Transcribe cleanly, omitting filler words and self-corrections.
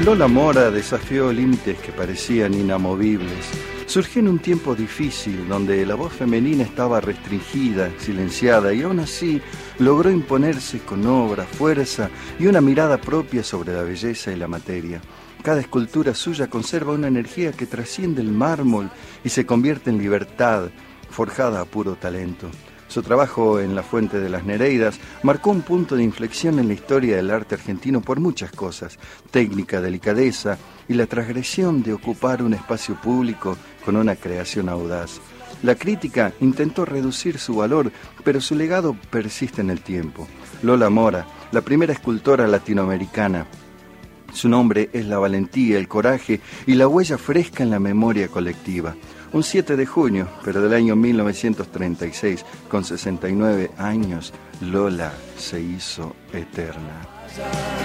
Lola Mora desafió límites que parecían inamovibles. Surgió en un tiempo difícil, donde la voz femenina estaba restringida, silenciada, y aún así logró imponerse con obra, fuerza y una mirada propia sobre la belleza y la materia. Cada escultura suya conserva una energía que trasciende el mármol y se convierte en libertad, forjada a puro talento. Su trabajo en La Fuente de las Nereidas marcó un punto de inflexión en la historia del arte argentino por muchas cosas: técnica, delicadeza y la transgresión de ocupar un espacio público con una creación audaz. La crítica intentó reducir su valor, pero su legado persiste en el tiempo. Lola Mora, la primera escultora latinoamericana. Su nombre es la valentía, el coraje y la huella fresca en la memoria colectiva. Un 7 de junio, pero del año 1936, con 69 años, Lola se hizo eterna.